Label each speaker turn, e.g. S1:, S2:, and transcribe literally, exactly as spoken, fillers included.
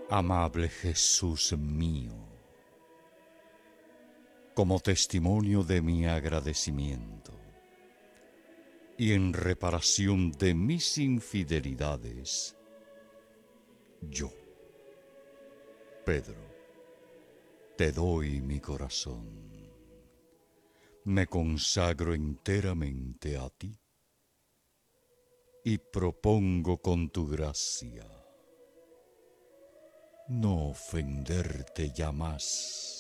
S1: Amable Jesús mío, como testimonio de mi agradecimiento y en reparación de mis infidelidades, yo, Pedro, te doy mi corazón, me consagro enteramente a ti y propongo con tu gracia no ofenderte ya más.